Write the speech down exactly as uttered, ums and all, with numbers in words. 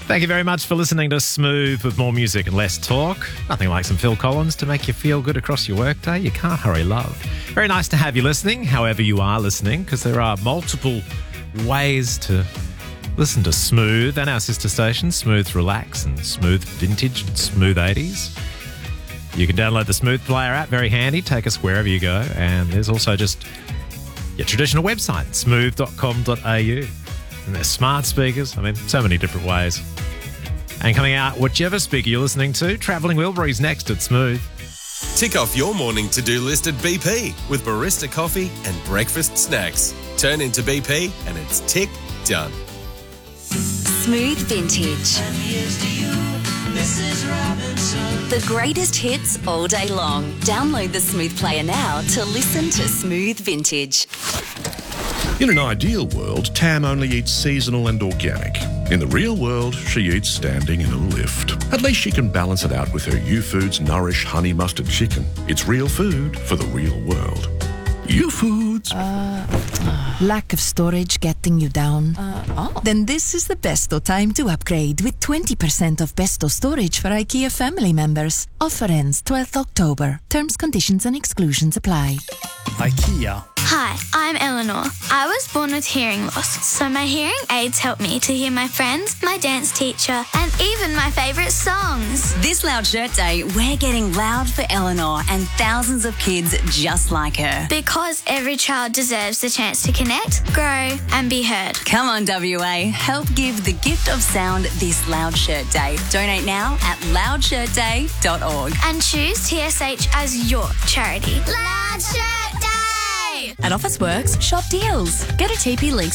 Thank you very much for listening to Smooth with more music and less talk. Nothing like some Phil Collins to make you feel good across your workday. You can't hurry love. Very nice to have you listening, however you are listening, because there are multiple ways to listen to Smooth and our sister stations, Smooth Relax and Smooth Vintage and Smooth eighties. You can download the Smooth Player app, very handy. Take us wherever you go. And there's also just your traditional website, smooth dot com dot a u. And there's smart speakers. I mean, so many different ways. And coming out, whichever speaker you're listening to, Travelling Wilbury's next at Smooth. Tick off your morning to-do list at B P with barista coffee and breakfast snacks. Turn into B P and it's tick done. Smooth Vintage. The greatest hits all day long. Download the Smooth Player now to listen to Smooth Vintage. In an ideal world, Tam only eats seasonal and organic. In the real world, she eats standing in a lift. At least she can balance it out with her U-Foods Nourish Honey Mustard Chicken. It's real food for the real world. U-Foods. Uh, uh, lack of storage getting you down? Uh, oh. Then this is the Besto time to upgrade with twenty percent off Besto storage for IKEA family members. Offer ends twelfth October. Terms, conditions and exclusions apply. IKEA. Hi, I'm Eleanor. I was born with hearing loss, so my hearing aids help me to hear my friends, my dance teacher, and even my favourite songs. This Loud Shirt Day, we're getting loud for Eleanor and thousands of kids just like her. Because every child deserves the chance to connect, grow, and be heard. Come on, W A. Help give the gift of sound this Loud Shirt Day. Donate now at loud shirt day dot org. And choose T S H as your charity. Loud Shirt Day! At Officeworks, shop deals. Go to T P Links